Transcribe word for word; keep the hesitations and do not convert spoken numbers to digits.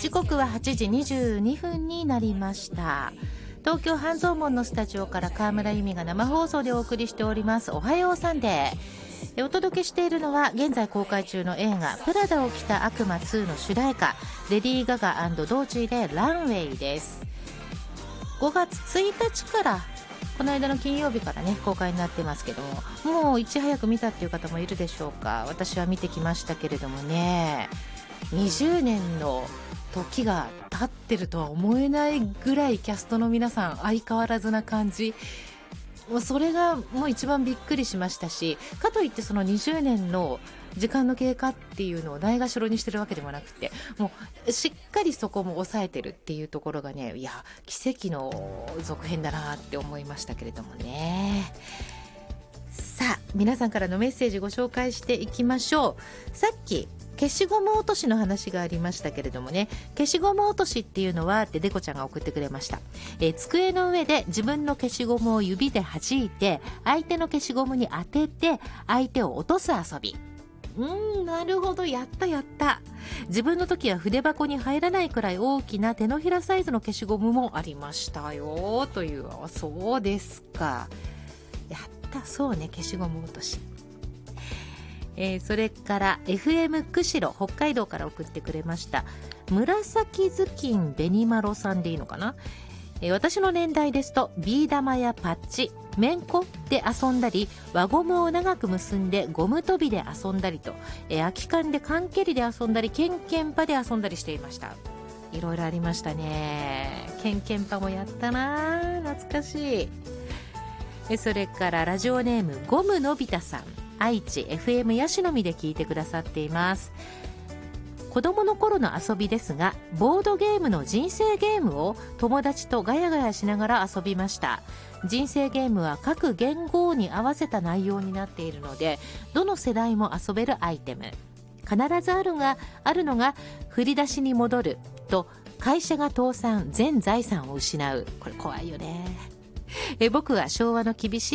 時刻ははちじにじゅうにふんになりました。東京半蔵門のスタジオから川村由美が生放送でお送りしておりますおはようサンデー。お届けしているのは現在公開中の映画プラダを着た悪魔ツーの主題歌レディー・ガガ&ドーチーでランウェイです。ごがつついたちからこの間の金曜日からね公開になってますけども、もういち早く見たっていう方もいるでしょうか。私は見てきましたけれどもね、にじゅうねんの時が経ってるとは思えないぐらいキャストの皆さん相変わらずな感じ、もうそれがもう一番びっくりしましたし、かといってそのにじゅうねんの時間の経過っていうのをないがしろにしてるわけでもなくて、もうしっかりそこも抑えてるっていうところがね、いや奇跡の続編だなって思いましたけれどもね。さあ皆さんからのメッセージご紹介していきましょう。さっき消しゴム落としの話がありましたけれどもね、消しゴム落としっていうのはってデコちゃんが送ってくれました。えー、机の上で自分の消しゴムを指で弾いて相手の消しゴムに当てて相手を落とす遊び。うーん、なるほど、やったやった。自分の時は筆箱に入らないくらい大きな手のひらサイズの消しゴムもありましたよという。あ、そうですか、やった。そうね、消しゴム落とし。えー、それから エフエム 釧路北海道から送ってくれました紫頭巾紅まろさんでいいのかな。えー、私の年代ですとビー玉やパッチ、めんこで遊んだり、輪ゴムを長く結んでゴム跳びで遊んだりと、えー、空き缶で缶蹴りで遊んだり、ケンケンパで遊んだりしていました。いろいろありましたね。ケンケンパもやったな、懐かしい。えー、それからラジオネームゴムのび太さん、愛知 エフエム ヤシの実で聞いてくださっています。子供の頃の遊びですが、ボードゲームの人生ゲームを友達とガヤガヤしながら遊びました。人生ゲームは各言語に合わせた内容になっているので、どの世代も遊べるアイテム。必ずあるがあるのが振り出しに戻ると、会社が倒産、全財産を失う。これ怖いよね。え僕は昭和の厳しい